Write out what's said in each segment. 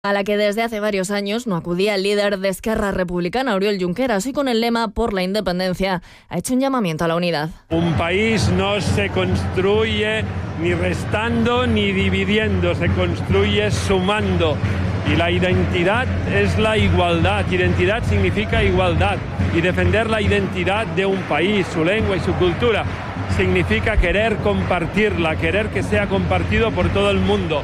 a la que desde hace varios años no acudía el líder de Esquerra Republicana, Oriol Junqueras, y con el lema Por la Independencia ha hecho un llamamiento a la unidad. Un país no se construye ni restando ni dividiendo, se construye sumando. Y la identidad es la igualdad. Identidad significa igualdad. Y defender la identidad de un país, su lengua y su cultura, significa querer compartirla, querer que sea compartido por todo el mundo.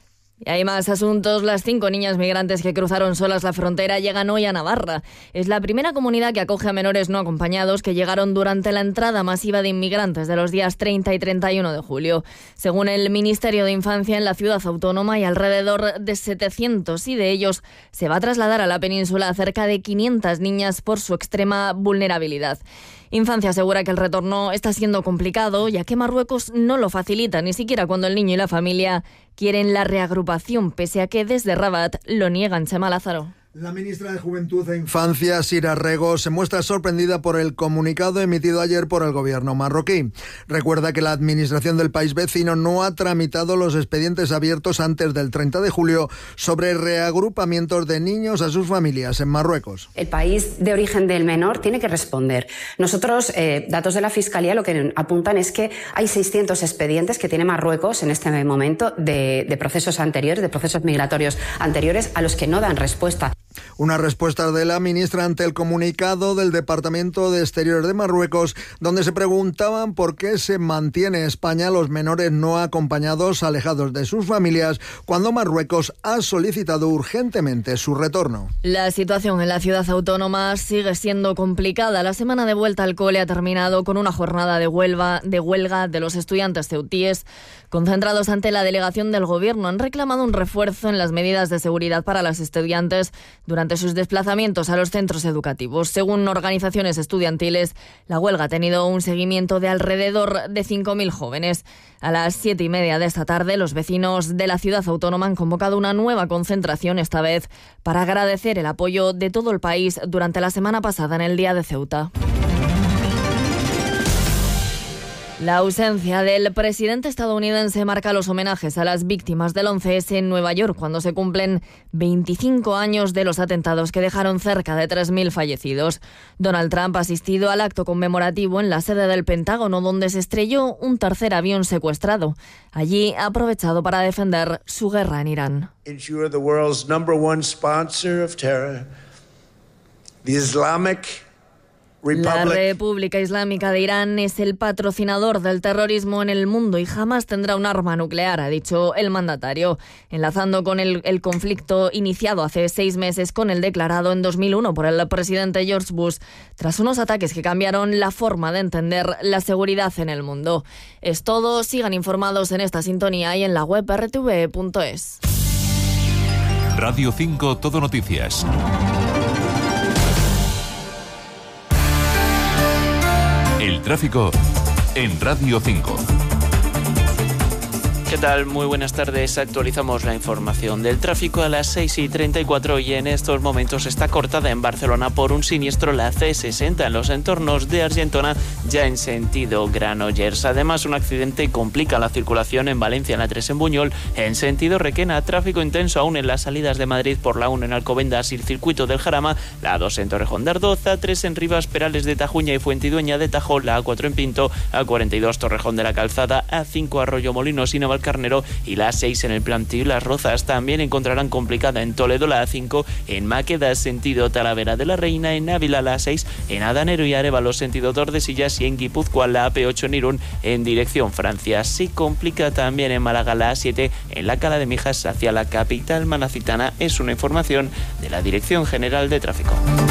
Y hay más asuntos. Las 5 niñas migrantes que cruzaron solas la frontera llegan hoy a Navarra. Es la primera comunidad que acoge a menores no acompañados que llegaron durante la entrada masiva de inmigrantes de los días 30 y 31 de julio. Según el Ministerio de Infancia, en la ciudad autónoma hay alrededor de 700 y de ellos se va a trasladar a la península a cerca de 500 niñas por su extrema vulnerabilidad. Infancia asegura que el retorno está siendo complicado, ya que Marruecos no lo facilita, ni siquiera cuando el niño y la familia quieren la reagrupación, pese a que desde Rabat lo niegan. Chema Lázaro. La ministra de Juventud e Infancia, Sira Rego, se muestra sorprendida por el comunicado emitido ayer por el gobierno marroquí. Recuerda que la administración del país vecino no ha tramitado los expedientes abiertos antes del 30 de julio sobre reagrupamientos de niños a sus familias en Marruecos. El país de origen del menor tiene que responder. Nosotros, datos de la Fiscalía, lo que apuntan es que hay 600 expedientes que tiene Marruecos en este momento de procesos anteriores, de procesos migratorios anteriores a los que no dan respuesta. Una respuesta de la ministra ante el comunicado del Departamento de Exteriores de Marruecos, donde se preguntaban por qué se mantiene España a los menores no acompañados alejados de sus familias cuando Marruecos ha solicitado urgentemente su retorno. La situación en la ciudad autónoma sigue siendo complicada. La semana de vuelta al cole ha terminado con una jornada de huelga de los estudiantes ceutíes concentrados ante la delegación del gobierno. Han reclamado un refuerzo en las medidas de seguridad para los estudiantes durante sus desplazamientos a los centros educativos. Según organizaciones estudiantiles, la huelga ha tenido un seguimiento de alrededor de 5.000 jóvenes. A las 7:30 de esta tarde, los vecinos de la ciudad autónoma han convocado una nueva concentración, esta vez para agradecer el apoyo de todo el país durante la semana pasada en el Día de Ceuta. La ausencia del presidente estadounidense marca los homenajes a las víctimas del 11S en Nueva York, cuando se cumplen 25 años de los atentados que dejaron cerca de 3.000 fallecidos. Donald Trump ha asistido al acto conmemorativo en la sede del Pentágono, donde se estrelló un tercer avión secuestrado. Allí ha aprovechado para defender su guerra en Irán. Ensure the world's number one sponsor of terror, the Islamic La República Islámica de Irán es el patrocinador del terrorismo en el mundo y jamás tendrá un arma nuclear, ha dicho el mandatario, enlazando con el conflicto iniciado hace 6 meses con el declarado en 2001 por el presidente George Bush, tras unos ataques que cambiaron la forma de entender la seguridad en el mundo. Es todo, sigan informados en esta sintonía y en la web rtv.es. Radio 5 Todo Noticias. El tráfico en Radio 5. ¿Qué tal? Muy buenas tardes. Actualizamos la información del tráfico a las 6:34 y en estos momentos está cortada en Barcelona por un siniestro la C60 en los entornos de Argentona, ya en sentido Granollers. Además, un accidente complica la circulación en Valencia, en la 3 en Buñol, en sentido Requena. Tráfico intenso aún en las salidas de Madrid por la 1 en Alcobendas y el circuito del Jarama, la 2 en Torrejón de Ardoz, A3 en Rivas, Perales de Tajuña y Fuentidueña de Tajo, la A4 en Pinto, A42 Torrejón de la Calzada, A5 Arroyo Molinos y Navalcarnero y la A6 en el Plantío y Las Rozas. También encontrarán complicada en Toledo la A5 en Máqueda sentido Talavera de la Reina, en Ávila la A6 en Adanero y Arévalo sentido Tordesillas y en Guipúzcoa la AP8 en Irún en dirección Francia. Se complica también en Málaga la A7 en la Cala de Mijas hacia la capital malacitana. Es una información de la Dirección General de Tráfico.